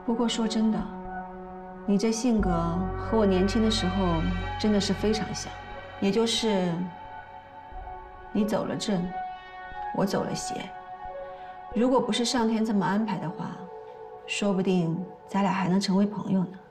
不过说真的，你这性格和我年轻的时候真的是非常像，也就是你走了正，我走了邪。如果不是上天这么安排的话，说不定咱俩还能成为朋友呢。